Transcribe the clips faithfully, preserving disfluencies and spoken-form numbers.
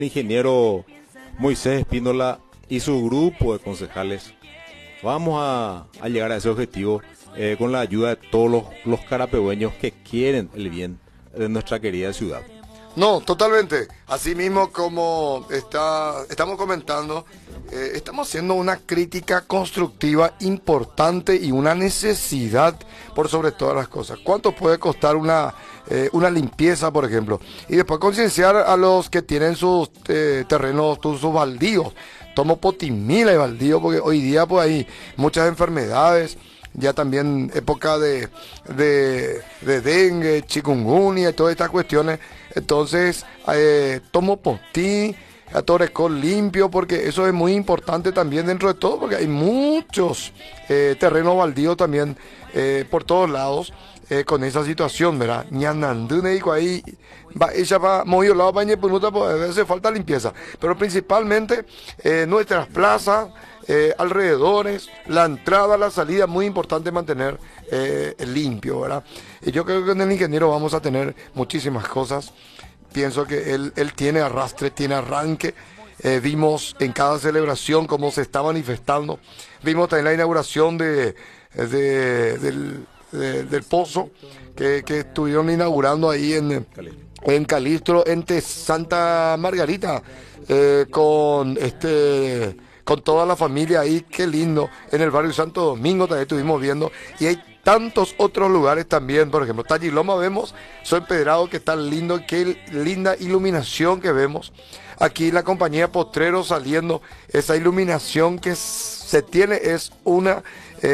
el ingeniero Moisés Espínola y su grupo de concejales vamos a, a llegar a ese objetivo eh, con la ayuda de todos los, los carapehueños que quieren el bien de nuestra querida ciudad. No, totalmente. Así mismo como está, estamos comentando, eh, estamos haciendo una crítica constructiva importante y una necesidad por sobre todas las cosas. ¿Cuánto puede costar una, eh, una limpieza, por ejemplo? Y después concienciar a los que tienen sus eh, terrenos, sus, sus baldíos. Tomo potimila y baldío porque hoy día pues hay muchas enfermedades. Ya también época de, de, de dengue, chikungunya y todas estas cuestiones. Entonces, eh, tomo potí, a Torrecol limpio, porque eso es muy importante también dentro de todo, porque hay muchos eh, terrenos baldíos también eh, por todos lados eh, con esa situación, ¿verdad? Ñanandune dijo ahí, va, ella va movido lado para Ñepunuta, pues hace falta limpieza. Pero principalmente eh, nuestras plazas, Eh, alrededores, la entrada, la salida, muy importante mantener eh, limpio, ¿verdad? Y yo creo que con el ingeniero vamos a tener muchísimas cosas. Pienso que él, él tiene arrastre, tiene arranque. Eh, vimos en cada celebración cómo se está manifestando. Vimos también la inauguración de, de, del, de, del pozo que, que estuvieron inaugurando ahí en, en Calistro, entre Santa Margarita, eh, con este... con toda la familia ahí, qué lindo. En el barrio Santo Domingo también estuvimos viendo, y hay tantos otros lugares también, por ejemplo, Talliloma vemos, Soy Empedrado, que está lindo, qué linda iluminación que vemos. Aquí la compañía Potrero saliendo, esa iluminación que se tiene es una,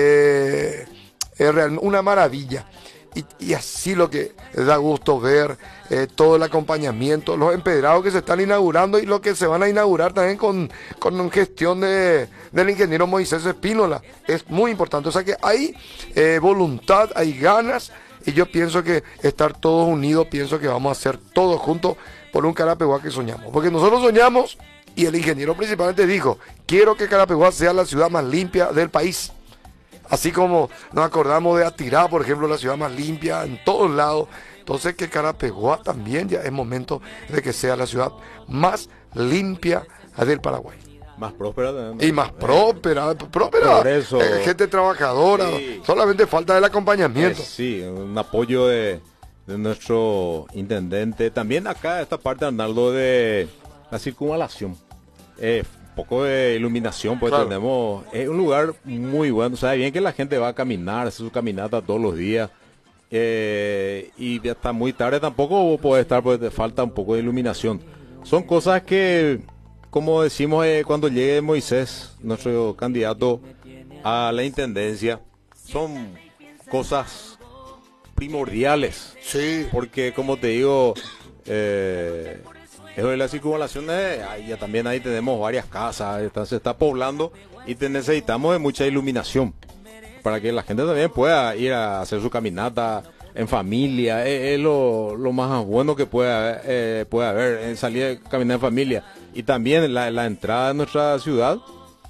eh, es real, una maravilla. Y, y así lo que da gusto ver eh, todo el acompañamiento, los empedrados que se están inaugurando y lo que se van a inaugurar también con, con gestión de, del ingeniero Moisés Espínola. Es muy importante, o sea que hay eh, voluntad, hay ganas, y yo pienso que estar todos unidos, pienso que vamos a hacer todos juntos por un Carapeguá que soñamos. Porque nosotros soñamos, y el ingeniero principalmente dijo, quiero que Carapeguá sea la ciudad más limpia del país. Así como nos acordamos de Atirá, por ejemplo, la ciudad más limpia en todos lados. Entonces que Carapeguá también ya es momento de que sea la ciudad más limpia del Paraguay. Más próspera también. Y más próspera, próspera, Progreso. eh, gente trabajadora, Sí. Solamente falta el acompañamiento. Eh, sí, un apoyo de, de nuestro intendente. También acá esta parte, Arnaldo, de la circunvalación. Eh, poco de iluminación, pues Claro. tenemos, es un lugar muy bueno, o sea, bien que la gente va a caminar, hace su caminata todos los días, eh, y hasta muy tarde tampoco puede estar, porque te falta un poco de iluminación. Son cosas que, como decimos, eh, cuando llegue Moisés, nuestro candidato a la intendencia, son cosas primordiales, Sí, porque como te digo, eh, eso de la circunvalación, eh, ahí ya también ahí tenemos varias casas, está- se está poblando y te necesitamos de mucha iluminación para que la gente también pueda ir a hacer su caminata en familia. Es, es lo, lo más bueno que puede haber, eh, puede haber en salir a caminar en familia. Y también la, la entrada de nuestra ciudad,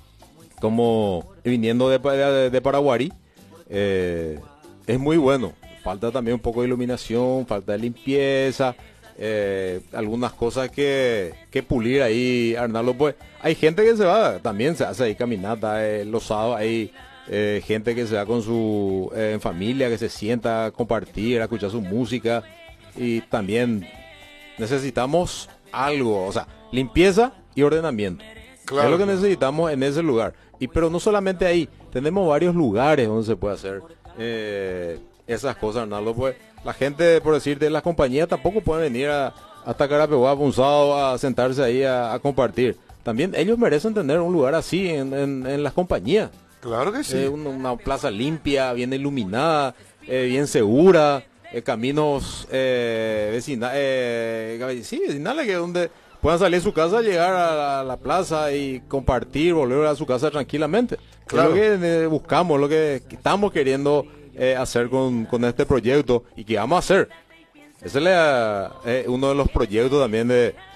como viniendo de, Pa- de, de Paraguarí, eh, es muy bueno. Falta también un poco de iluminación, falta de limpieza, eh, algunas cosas que, que pulir ahí, Arnaldo. Pues hay gente que se va, también se hace ahí caminata, eh, los sábados hay eh, gente que se va con su eh, en familia, que se sienta a compartir, a escuchar su música, y también necesitamos algo, o sea, limpieza y ordenamiento. Claro. Es lo que necesitamos en ese lugar. Y pero no solamente ahí, tenemos varios lugares donde se puede hacer eh, esas cosas, Arnaldo. Pues la gente, por decirte, las compañías tampoco pueden venir a, hasta Carapeguá, Punzado, a sentarse ahí a, a compartir. También ellos merecen tener un lugar así en, en, en las compañías. claro que sí. Eh, una, una plaza limpia, bien iluminada, eh, bien segura, eh, caminos eh, vecina, eh, sí, vecinales, que donde puedan salir de su casa, llegar a la, a la plaza y compartir, volver a su casa tranquilamente. Claro. Es lo que eh, buscamos, lo que estamos queriendo eh, hacer con, con este proyecto y que vamos a hacer. Ese es la- eh, uno de los proyectos también de,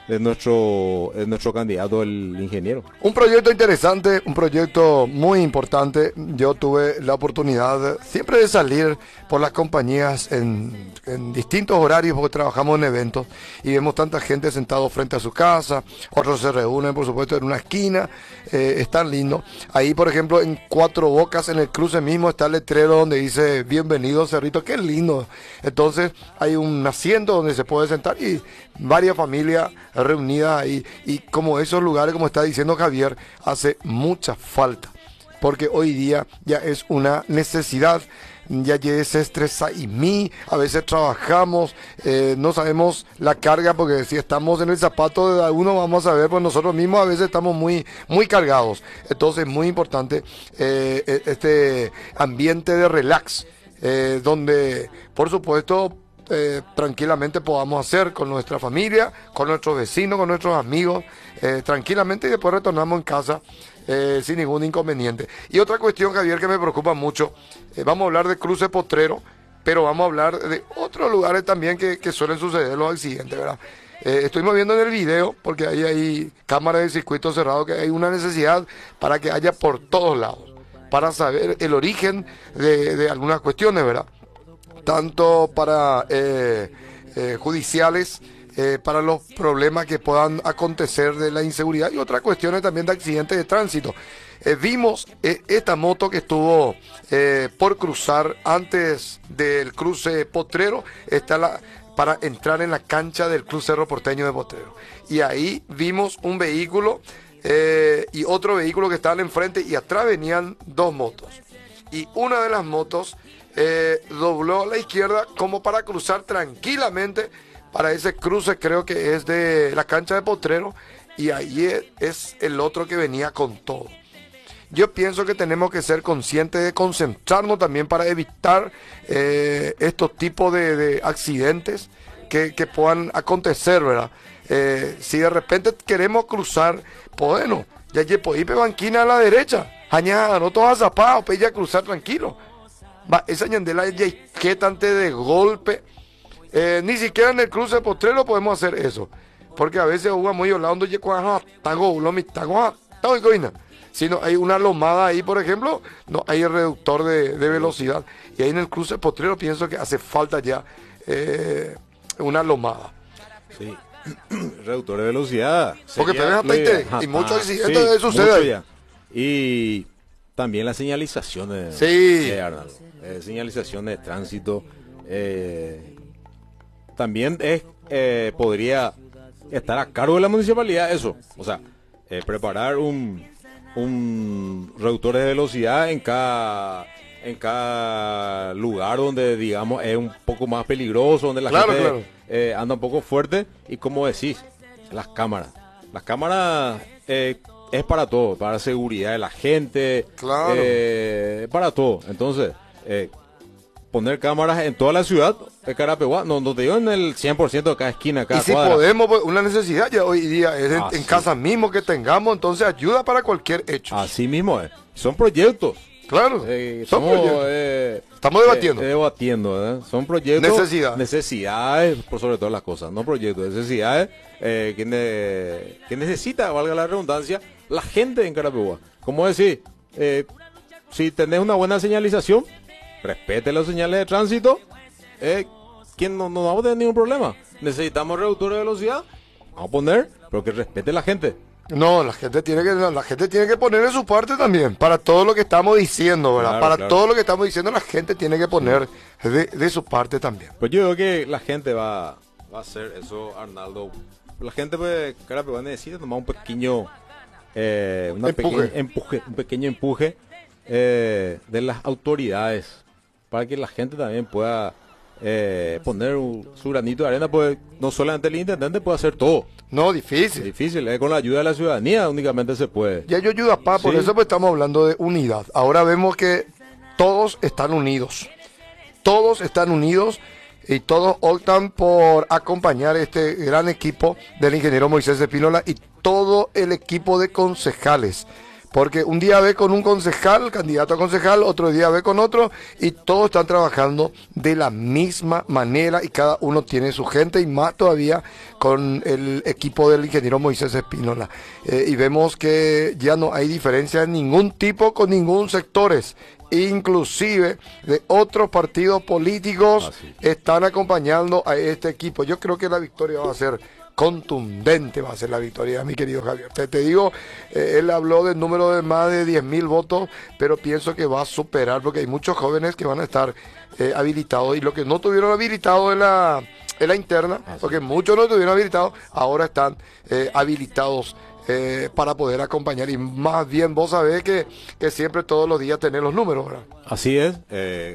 de nuestro, de nuestro candidato, el ingeniero. Un proyecto interesante, un proyecto muy importante. Yo tuve la oportunidad siempre de salir por las compañías en, en distintos horarios porque trabajamos en eventos y vemos tanta gente sentado frente a su casa, otros se reúnen por supuesto en una esquina, eh, es tan lindo. Ahí por ejemplo en Cuatro Bocas, en el cruce mismo está el letrero donde dice bienvenido Cerrito, qué lindo. Entonces hay un asiento donde se puede sentar y varias familias reunidas ahí, y como esos lugares, como está diciendo Javier, hace mucha falta, porque hoy día ya es una necesidad, ya se estresa y mí, a veces trabajamos, eh, no sabemos la carga, porque si estamos en el zapato de alguno vamos a ver, pues nosotros mismos a veces estamos muy, muy cargados, entonces es muy importante eh, este ambiente de relax, eh, donde por supuesto Eh, tranquilamente podamos hacer con nuestra familia, con nuestros vecinos, con nuestros amigos, eh, tranquilamente, y después retornamos en casa eh, sin ningún inconveniente. Y otra cuestión, Javier, que me preocupa mucho, eh, vamos a hablar de cruce potrero, pero vamos a hablar de otros lugares también que, que suelen suceder los accidentes, ¿verdad? Eh, estuvimos viendo en el video, porque ahí hay cámaras de circuito cerrado, que hay una necesidad para que haya por todos lados, para saber el origen de, de algunas cuestiones, ¿verdad? Tanto para eh, eh, judiciales, eh, para los problemas que puedan acontecer de la inseguridad y otras cuestiones también de accidentes de tránsito. Eh, vimos eh, esta moto que estuvo eh, por cruzar antes del cruce Potrero, está la, para entrar en la cancha del Club Cerro Porteño de Potrero. Y ahí vimos un vehículo eh, y otro vehículo que estaban enfrente, y atrás venían dos motos. Y una de las motos Eh, dobló a la izquierda como para cruzar tranquilamente para ese cruce, creo que es de la cancha de Potrero, y ahí es, es el otro que venía con todo. Yo pienso que tenemos que ser conscientes de concentrarnos también para evitar eh, estos tipos de, de accidentes que, que puedan acontecer, ¿verdad? Eh, si de repente queremos cruzar, pues bueno, ya llevo ir banquina a la derecha, añada, no todos zapados, pues ya cruzar tranquilo. Va, esa ñandela ya izquierda antes de golpe, eh, ni siquiera en el cruce de Potrero podemos hacer eso, porque a veces uno muy hablando de sino hay una lomada ahí, por ejemplo, no hay el reductor de, de velocidad, y ahí en el cruce de Potrero pienso que hace falta ya eh, una lomada. Sí, reductor de velocidad, porque te ves hasta ahí te, y muchos accidentes sí, suceden. Y también las señalizaciones, sí. de Arnaldo, eh, señalizaciones de tránsito, eh, también es, eh, podría estar a cargo de la municipalidad eso, o sea, eh, preparar un, un reductor de velocidad en cada, en cada lugar donde digamos es un poco más peligroso, donde la claro, gente claro. Eh, anda un poco fuerte, y como decís, las cámaras, las cámaras eh, es para todo, para la seguridad de la gente, claro. eh, para todo. Entonces, eh, poner cámaras en toda la ciudad de Carapeguá, no, no te digo en el cien por ciento de cada esquina, cada y si cuadra. podemos, pues, una necesidad ya hoy día es en, Ah, en sí. casa mismo que tengamos, entonces ayuda para cualquier hecho. Así mismo es. Son proyectos. Claro, Eh, son estamos, proyectos. eh, Estamos debatiendo. eh, debatiendo, ¿eh? Son proyectos. Necesidad. Necesidades, por sobre todas las cosas, no proyectos, necesidades eh, que, ne- que necesita, valga la redundancia, la gente en Carapeguá. Como decir, eh, si tenés una buena señalización, respete las señales de tránsito, eh, ¿quién no, no vamos a tener ningún problema? Necesitamos reductor de velocidad, vamos a poner, pero que respete la gente. No, la gente tiene que la gente tiene que poner en su parte también, para todo lo que estamos diciendo, ¿verdad? Claro, para claro. todo lo que estamos diciendo, la gente tiene que poner de, de su parte también. Pues yo creo que la gente va, va a hacer eso, Arnaldo. La gente, pues, Carapeguá necesita tomar un pequeño, eh, una Empuje. pequeña- empuje, un pequeño empuje eh, de las autoridades, para que la gente también pueda eh, poner un- su granito de arena, pues no solamente el intendente puede hacer todo. No, Es difícil. difícil, eh, con la ayuda de la ciudadanía únicamente se puede. Ya yo ayuda pa, por Sí. eso pues estamos hablando de unidad. Ahora vemos que todos están unidos. Todos están unidos y todos optan por acompañar este gran equipo del ingeniero Moisés Espínola y todo el equipo de concejales Porque un día ve con un concejal, candidato a concejal, otro día ve con otro, y todos están trabajando de la misma manera y cada uno tiene su gente, y más todavía con el equipo del ingeniero Moisés Espínola. Eh, y vemos que ya no hay diferencia de ningún tipo con ningún sectores, inclusive de otros partidos políticos Así. están acompañando a este equipo. Yo creo que la victoria va a ser contundente, va a ser la victoria, mi querido Javier. Te, te digo, eh, él habló del número de más de diez mil votos, pero pienso que va a superar, porque hay muchos jóvenes que van a estar eh, habilitados, y los que no tuvieron habilitado en la, en la interna, Así. porque muchos no tuvieron habilitados, ahora están eh, habilitados eh, para poder acompañar. Y más bien vos sabés que, que siempre todos los días tenés los números, ¿verdad? Así es. Eh,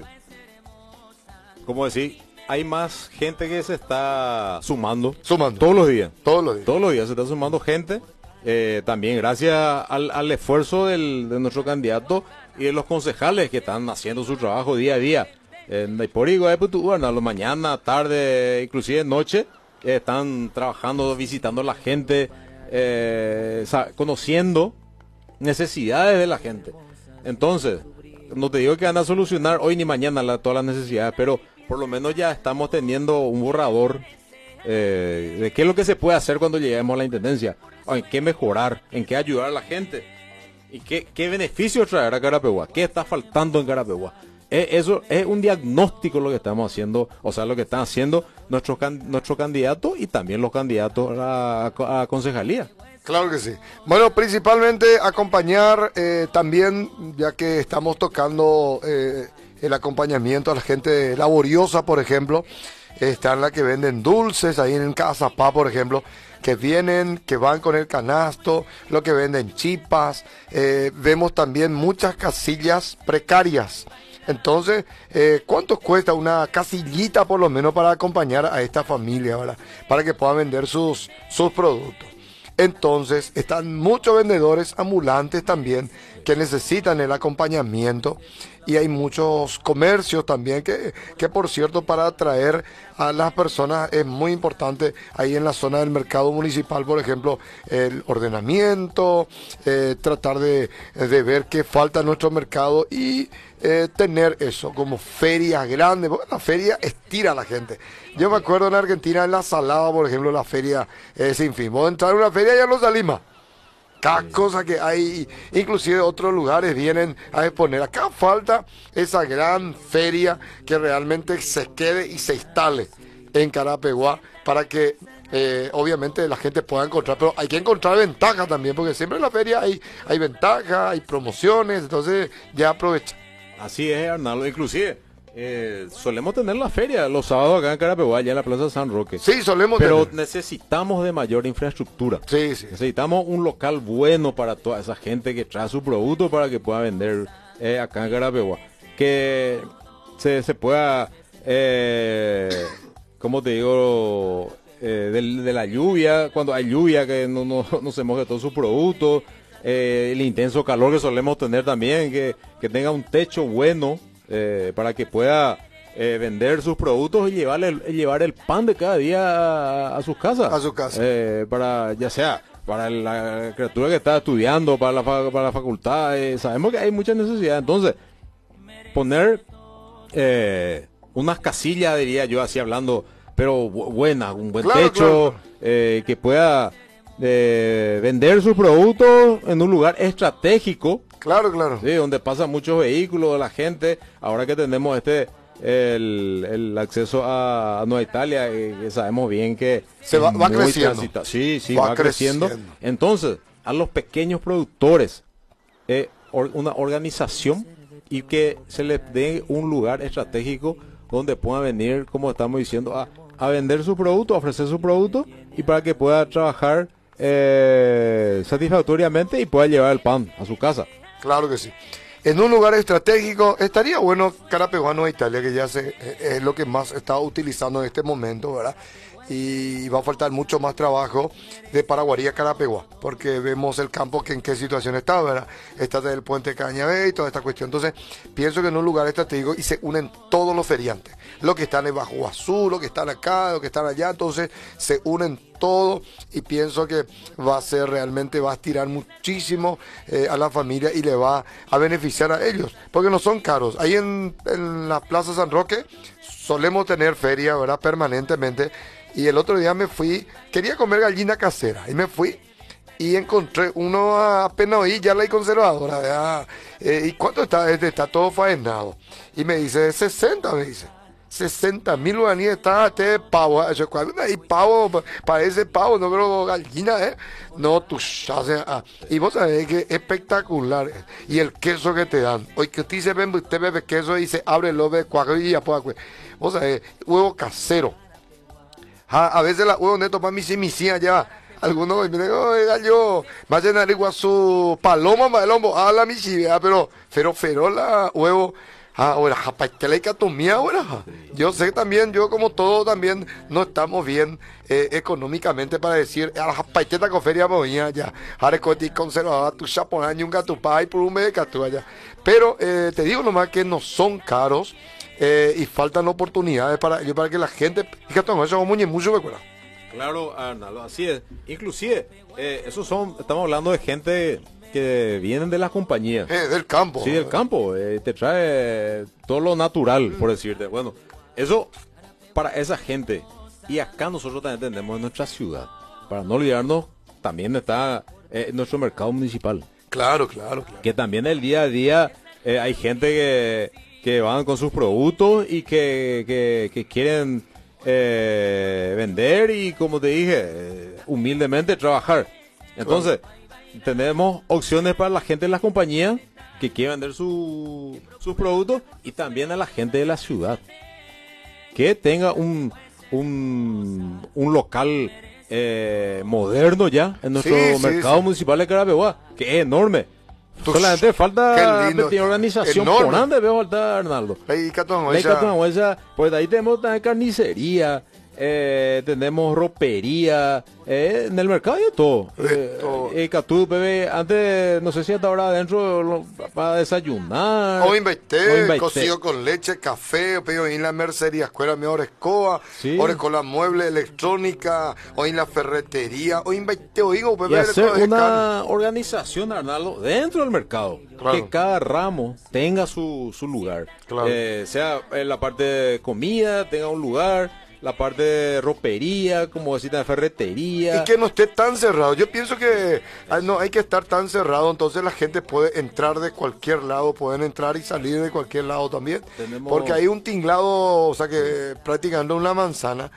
¿Cómo decir? Hay más gente que se está sumando. Sumando. Todos los días. Todos los días. Todos los días se está sumando gente. Eh, también gracias al, al esfuerzo del, de nuestro candidato y de los concejales que están haciendo su trabajo día a día. En Naiporigo, bueno, a la mañana, tarde, inclusive noche, eh, están trabajando, visitando a la gente, eh, sa- conociendo necesidades de la gente. Entonces, no te digo que van a solucionar hoy ni mañana la, todas las necesidades, pero por lo menos ya estamos teniendo un borrador eh, de qué es lo que se puede hacer cuando lleguemos a la intendencia, o en qué mejorar, en qué ayudar a la gente, y qué, qué beneficios traer a Carapeguá, qué está faltando en Carapeguá. Eh, eso es un diagnóstico lo que estamos haciendo, o sea, lo que están haciendo nuestros can, nuestro candidato y también los candidatos a, a, a concejalía. Claro que sí. Bueno, principalmente acompañar eh, también, ya que estamos tocando eh, el acompañamiento a la gente laboriosa, por ejemplo, están las que venden dulces, ahí en Casapá, por ejemplo, que vienen, que van con el canasto, lo que venden chipas, eh, vemos también muchas casillas precarias. Entonces, eh, ¿cuánto cuesta una casillita por lo menos para acompañar a esta familia, ¿verdad? Para que puedan vender sus, sus productos? Entonces, están muchos vendedores ambulantes también que necesitan el acompañamiento, y hay muchos comercios también que, que por cierto, para atraer a las personas es muy importante ahí en la zona del mercado municipal, por ejemplo, el ordenamiento, eh, tratar de, de ver qué falta en nuestro mercado y eh, tener eso como ferias grandes, porque la feria estira a la gente. Yo me acuerdo en Argentina, en la Salada, por ejemplo, la feria eh, sin fin. Vos entrar a una feria y ya no salís más. Cada sí. cosa que hay, inclusive otros lugares vienen a exponer. Acá falta esa gran feria que realmente se quede y se instale en Carapeguá para que eh, obviamente la gente pueda encontrar, pero hay que encontrar ventajas también, porque siempre en la feria hay, hay ventajas, hay promociones, entonces ya aprovecha. Así es, Arnaldo, inclusive eh, solemos tener la feria los sábados acá en Carapeguá, ya en la Plaza San Roque. Sí, solemos Pero tener. necesitamos de mayor infraestructura. Sí, sí. Necesitamos un local bueno para toda esa gente que trae su producto para que pueda vender eh, acá en Carapeguá. Que se, se pueda, eh, ¿cómo te digo? Eh, de, de la lluvia, cuando hay lluvia, que no, no, no se moje todos sus productos. Eh, el intenso calor que solemos tener también, que, que tenga un techo bueno eh, para que pueda eh, vender sus productos y llevarle el, llevar el pan de cada día a, a sus casas. A su casa. Eh, para, ya sea para la criatura que está estudiando, para la, para la facultad. Eh, sabemos que hay mucha necesidad. Entonces, poner eh, unas casillas, diría yo, así hablando, pero bu buenas, un buen claro, techo, claro. Eh, que pueda de vender sus productos en un lugar estratégico, claro, claro, ¿sí? Donde pasan muchos vehículos de la gente. Ahora que tenemos este el, el acceso a, a Nueva Italia, eh, que sabemos bien que se va, va creciendo. Transita. Sí, sí, va, va creciendo. creciendo. Entonces, a los pequeños productores, eh, or, una organización y que se les dé un lugar estratégico donde puedan venir, como estamos diciendo, a, a vender su producto, a ofrecer su producto y para que pueda trabajar Eh, satisfactoriamente y pueda llevar el pan a su casa. Claro que sí. En un lugar estratégico estaría bueno Carapeguá, Nueva Italia, que ya se, es lo que más está utilizando en este momento, ¿verdad? y va a faltar mucho más trabajo de Paraguarí a Carapeguá, porque vemos el campo que en qué situación está, ¿verdad? Está del puente Cañabé y toda esta cuestión. Entonces, pienso que en un lugar estratégico y se unen todos los feriantes, los que están en Bajo Azul, los que están acá, los que están allá, entonces se unen todo y pienso que va a ser realmente, va a estirar muchísimo eh, a la familia y le va a beneficiar a ellos, porque no son caros. Ahí en, en la Plaza San Roque solemos tener feria, ¿verdad? Permanentemente. Y el otro día me fui, quería comer gallina casera, y me fui y encontré uno apenas oí, ya la hay conservadora, ¿verdad? Eh, ¿Y cuánto está? Este está todo faenado. Y me dice, sesenta, me dice. sesenta mil guaraníes está este pavo. ¿Eh? Y pavo, parece pavo, no creo gallina, ¿eh? No, tú sabes. Ah. Y vos sabés que es espectacular. Y el queso que te dan. Hoy que usted se ve, usted bebe queso y se abre el de cuajo y ya puede. Vos sabés, huevo casero. A, a veces la huevo neto para mí sí me hicieron ya. Algunos me dicen, oiga yo, más de nariz su paloma, más el lombo, a la michivia, pero, pero, pero la huevo, ah, ahora, japatela y catomía, ahora. Yo sé también, yo como todo también, no estamos bien eh, económicamente para decir, a la japateta con feria moía ya, ahora coti conservada tu chaponaño, un gatupá y por un mes de catu allá. Pero eh, te digo nomás que no son caros. Eh, y faltan oportunidades para ellos, para que la gente, fíjate, no, eso es mucho, ¿me acuerdas? Claro, Arnaldo, así es. Inclusive, eh, esos son, estamos hablando de gente que vienen de las compañías. Eh, del campo. Sí, del campo. Eh, te trae todo lo natural, por decirte. Bueno, eso para esa gente. Y acá nosotros también tenemos en nuestra ciudad. Para no olvidarnos, también está eh, nuestro mercado municipal. Claro, claro, claro. Que también el día a día eh, hay gente que... que van con sus productos y que, que, que quieren eh, vender y, como te dije, eh, humildemente trabajar. Entonces, claro, tenemos opciones para la gente de las compañías que quiere vender su, sus productos y también a la gente de la ciudad que tenga un, un, un local eh, moderno ya en nuestro sí, mercado sí, sí. municipal de Carapeguá, que es enorme. Solamente falta de organización por donde veo falta Arnaldo. Ley Catuanhuesa. Pues ahí tenemos también carnicería, eh, tenemos ropería, eh, en el mercado hay de todo. Eh, eh, Catú, bebé, antes, no sé si hasta ahora adentro lo, para desayunar. O invertir, cocido con leche, café, o en la mercería, escuela mejor escoba, sí. O con la mueble electrónica, o en la ferretería, o invertir, o digo, bebé. Y hacer una organización, Arnaldo, dentro del mercado. Claro. Que cada ramo tenga su, su lugar. Claro. Eh, sea en la parte de comida, tenga un lugar. La parte de ropería, como decir, de ferretería. Y que no esté tan cerrado. Yo pienso que no hay que estar tan cerrado, entonces la gente puede entrar de cualquier lado, pueden entrar y salir de cualquier lado también. Tenemos... Porque hay un tinglado, o sea que prácticamente una manzana,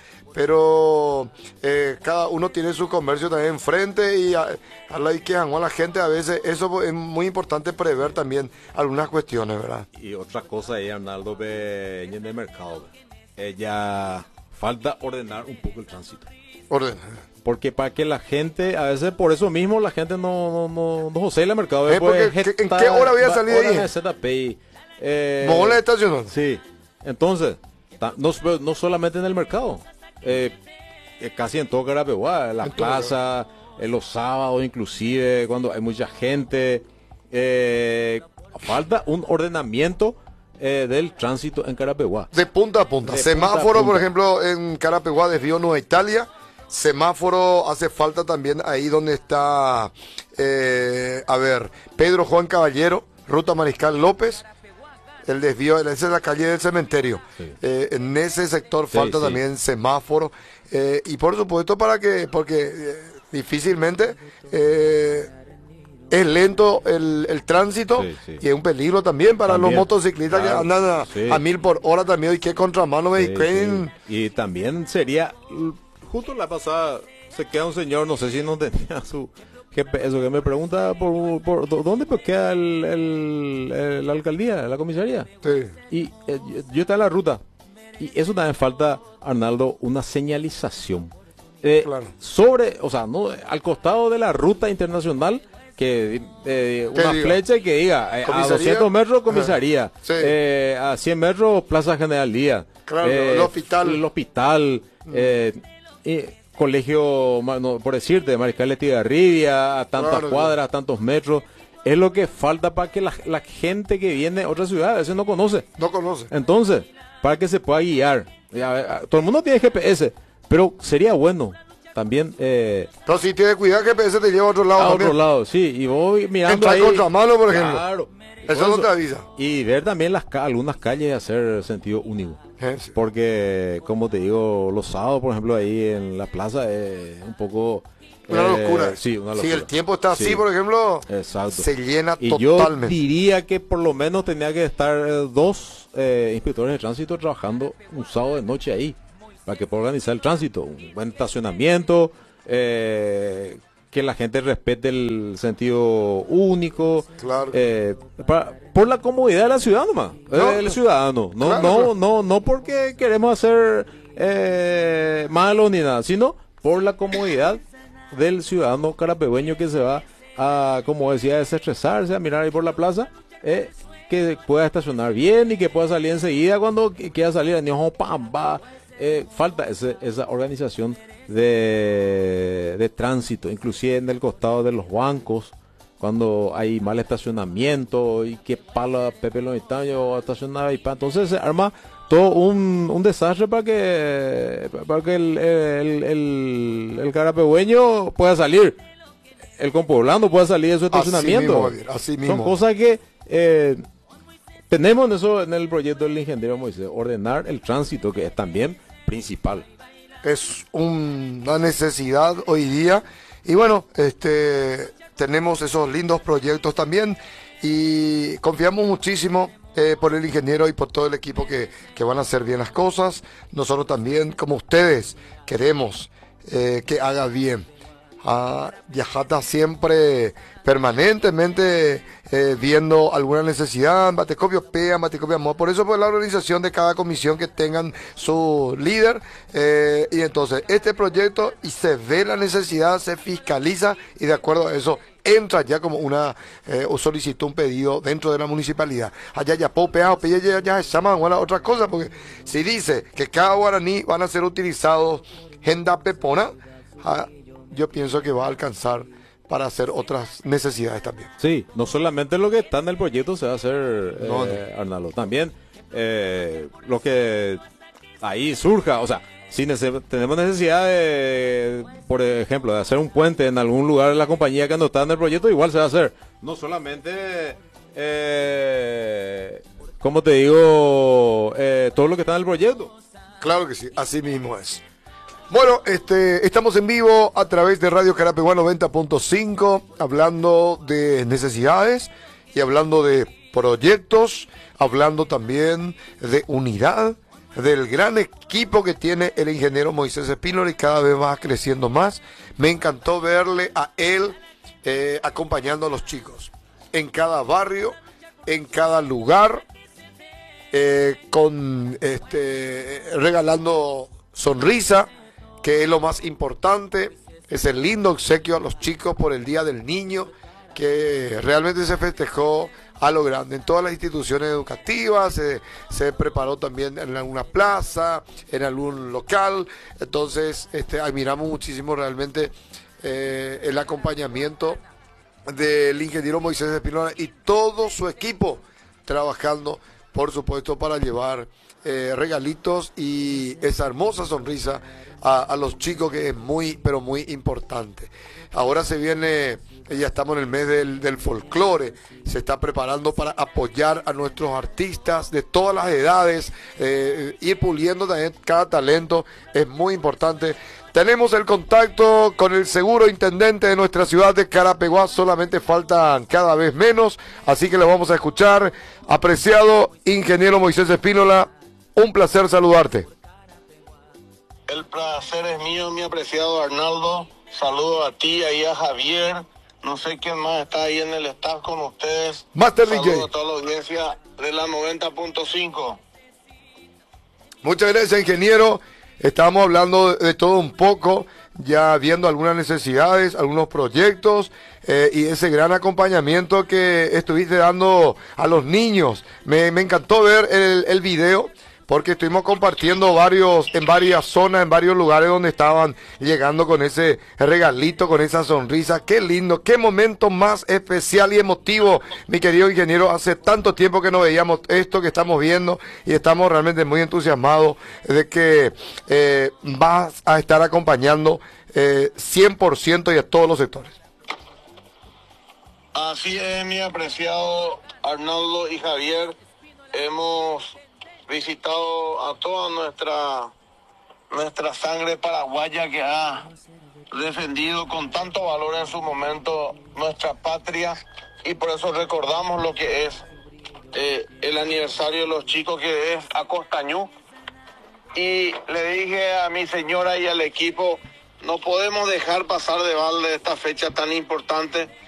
pero eh, cada uno tiene su comercio también enfrente y a, a la que a la gente a veces, eso es muy importante prever también algunas cuestiones, ¿verdad? Y otra cosa ahí, Arnaldo, en el mercado, ella... falta ordenar un poco el tránsito. Ordenar. Porque para que la gente, a veces por eso mismo la gente no no no, no josea el mercado. Eh, porque, ¿en qué hora voy a salir de ahí? Z P, eh, ¿Mola estacionó? Sí. Entonces, ta, no, no solamente en el mercado, eh, casi en todo Carapeguá, en la en plaza, en los sábados inclusive, cuando hay mucha gente, eh, falta un ordenamiento Eh, del tránsito en Carapeguá. De punta a punta. De semáforo, punta a punta. Por ejemplo, en Carapeguá, desvío Nueva Italia. Semáforo hace falta también ahí donde está, eh, a ver, Pedro Juan Caballero, Ruta Mariscal López. El desvío, esa es la calle del cementerio. Sí. Eh, en ese sector sí, falta sí. también semáforo. Eh, y por supuesto, para que, porque eh, difícilmente... Eh, es lento el, el tránsito sí, sí. y es un peligro también para también, los motociclistas claro, que andan a, sí. a mil por hora también y que contramano me sí, sí. Y también sería, justo la pasada se queda un señor, no sé si no tenía su G P S, que me pregunta por, por dónde pues queda el, el, el, la alcaldía, la comisaría. Sí. Y eh, yo estaba en la ruta y eso también falta, Arnaldo, una señalización. Eh, claro. Sobre, o sea, no al costado de la ruta internacional, que eh, una diga? flecha que diga eh, a doscientos metros comisaría, sí. eh, a cien metros Plaza General Díaz, claro, eh, el hospital, el hospital mm. eh, eh, colegio, no, por decirte, Mariscal Estigarribia, a tantas Claro, cuadras, a tantos metros. Es lo que falta para que la, la gente que viene a otras ciudades, a veces no conoce. No conoce. Entonces, para que se pueda guiar. Ya, todo el mundo tiene G P S, pero sería bueno también eh, Entonces, si tienes cuidado, G P S te lleva a otro lado a también. otro lado, sí, y voy mirando Entrar ahí. contramano, por ejemplo. Claro. Eso no te avisa. Y ver también las ca- algunas calles hacer sentido único. Eh, sí. Porque, como te digo, los sábados, por ejemplo, ahí en la plaza es un poco... Una eh, locura. Sí, una locura. Si el tiempo está así, Sí. por ejemplo, Exacto. se llena Y totalmente. yo diría que por lo menos tenía que estar eh, dos eh, inspectores de tránsito trabajando un sábado de noche ahí, para que pueda organizar el tránsito, un buen estacionamiento, eh, que la gente respete el sentido único, Claro. eh, para- por la comodidad de la ciudad nomás, No, eh, el ciudadano, no, claro, no, claro. no, no porque queremos hacer eh, malo ni nada, sino por la comodidad del ciudadano carapegueño que se va a, como decía, a desestresarse, a mirar ahí por la plaza, eh, que pueda estacionar bien y que pueda salir enseguida cuando qu- quiera salir a Ñojo, pam, va. Eh, falta ese, esa organización de, de tránsito, inclusive en el costado de los bancos, cuando hay mal estacionamiento y que pala Pepe Lonitaño estacionar y pa. Entonces se arma todo un, un desastre para que para que el, el, el, el carapegüeño pueda salir, el compoblano pueda salir de su Así estacionamiento. mismo, Javier, así mismo. Son cosas que eh, tenemos en eso en el proyecto del ingeniero Moisés, ordenar el tránsito, que es también principal. Es un- una necesidad hoy día. Y bueno, este tenemos esos lindos proyectos también. Y confiamos muchísimo eh, por el ingeniero y por todo el equipo que, que van a hacer bien las cosas. Nosotros también, como ustedes, queremos eh, que haga bien. Ah, Yajata siempre permanentemente eh, viendo alguna necesidad, Batecopio P E A, Batecopio Amor. Por eso, pues la organización de cada comisión que tengan su líder. eh, y entonces, este proyecto, y se ve la necesidad, se fiscaliza, y de acuerdo a eso, entra ya como una eh, o solicitud, un pedido dentro de la municipalidad. Allá ya po P E A, o P E A ya ya se llama otra cosa, porque si dice que cada guaraní van a ser utilizados en da pepona, ah, yo pienso que va a alcanzar para hacer otras necesidades también. Sí, no solamente lo que está en el proyecto se va a hacer, eh, No, no. Arnaldo, también eh, lo que ahí surja, o sea, si nece- tenemos necesidad de, por ejemplo, de hacer un puente en algún lugar de la compañía que no está en el proyecto, igual se va a hacer. No solamente, eh, como te digo, eh, todo lo que está en el proyecto. Claro que sí, así mismo es. Bueno, este, estamos en vivo a través de Radio Carapeguá noventa punto cinco, hablando de necesidades y hablando de proyectos, hablando también de unidad, del gran equipo que tiene el ingeniero Moisés Espínola, y cada vez va creciendo más. Me encantó verle a él eh, acompañando a los chicos en cada barrio, en cada lugar, eh, con este, regalando sonrisa, que es lo más importante. Es el lindo obsequio a los chicos por el Día del Niño, que realmente se festejó a lo grande en todas las instituciones educativas. Se, se preparó también en alguna plaza, en algún local. Entonces este, admiramos muchísimo realmente eh, el acompañamiento del ingeniero Moisés Espínola y todo su equipo trabajando, por supuesto, para llevar eh, regalitos y esa hermosa sonrisa a, a los chicos, que es muy, pero muy importante. Ahora se viene, ya estamos en el mes del, del folclore, se está preparando para apoyar a nuestros artistas de todas las edades, eh, ir puliendo también cada talento, es muy importante. Tenemos el contacto con el seguro intendente de nuestra ciudad de Carapeguá, solamente faltan cada vez menos, así que le vamos a escuchar. Apreciado ingeniero Moisés Espínola, un placer saludarte. El placer es mío, mi apreciado Arnaldo. Saludo a ti, ahí a Javier. No sé quién más está ahí en el staff con ustedes. Master D Saludo J. a toda la audiencia de la noventa punto cinco. Muchas gracias, ingeniero. Estamos hablando de, de todo un poco, ya viendo algunas necesidades, algunos proyectos eh, y ese gran acompañamiento que estuviste dando a los niños. Me, me encantó ver el, el video, porque estuvimos compartiendo varios, en varias zonas, en varios lugares donde estaban llegando con ese regalito, con esa sonrisa. Qué lindo, qué momento más especial y emotivo, mi querido ingeniero. Hace tanto tiempo que no veíamos esto que estamos viendo y estamos realmente muy entusiasmados de que eh, vas a estar acompañando eh, cien por ciento y a todos los sectores. Así es, mi apreciado Arnaldo y Javier. Hemos visitado a toda nuestra, nuestra sangre paraguaya que ha defendido con tanto valor en su momento nuestra patria, y por eso recordamos lo que es eh, el aniversario de los chicos, que es Acostañú. Y le dije a mi señora y al equipo, no podemos dejar pasar de balde esta fecha tan importante.